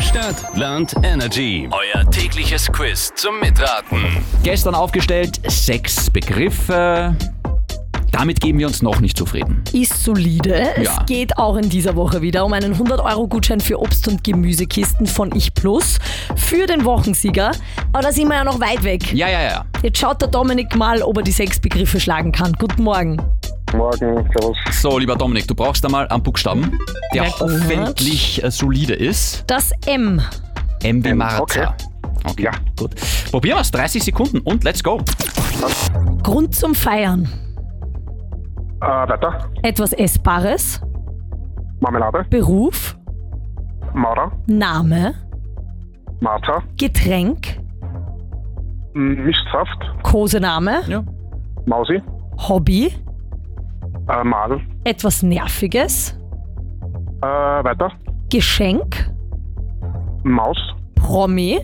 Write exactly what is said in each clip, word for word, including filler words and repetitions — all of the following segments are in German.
Stadt, Land, Energy. Euer tägliches Quiz zum Mitraten. Gestern aufgestellt, sechs Begriffe. Damit geben wir uns noch nicht zufrieden. Ist solide. Ja. Es geht auch in dieser Woche wieder um einen hundert-Euro-Gutschein für Obst- und Gemüsekisten von Ich Plus für den Wochensieger. Aber da sind wir ja noch weit weg. Ja, ja, ja. Jetzt schaut der Dominik mal, ob er die sechs Begriffe schlagen kann. Guten Morgen. Morgen, servus. So, lieber Dominik, du brauchst einmal einen Buchstaben, der Wer gut. hoffentlich äh, solide ist. Das M. M wie M, Martha. okay. Okay, Ja. gut. Probieren wir es, dreißig Sekunden und let's go. Grund zum Feiern. Äh, weiter. Etwas Essbares. Marmelade. Beruf. Maurer. Name. Martha. Getränk. M- Mistsaft. Kosename. Ja. Mausi. Hobby. Äh, Mal. Etwas Nerviges. Äh, weiter. Geschenk. Maus. Promi.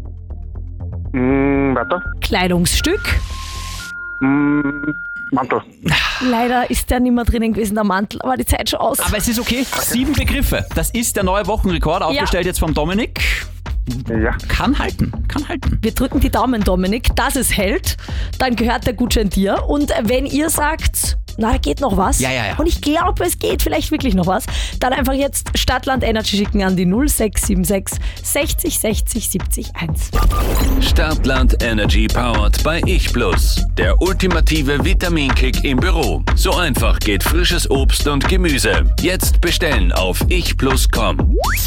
M- weiter. Kleidungsstück. M- Mantel. Leider ist der nicht mehr drinnen gewesen, der Mantel, aber die Zeit schon aus. Aber es ist okay. Sieben Begriffe. Das ist der neue Wochenrekord, aufgestellt jetzt vom Dominik. Ja. Kann halten, kann halten. Wir drücken die Daumen, Dominik, dass es hält. Dann gehört der Gutschein dir. Und wenn ihr sagt, na, da geht noch was. Ja, ja, ja. Und ich glaube, es geht vielleicht wirklich noch was. Dann einfach jetzt Stadtland Energy schicken an die null sechs sieben sechs sechzig sechzig siebzig eins. Stadtland Energy powered bei Ich Plus. Der ultimative Vitaminkick im Büro. So einfach geht frisches Obst und Gemüse. Jetzt bestellen auf ich plus punkt com.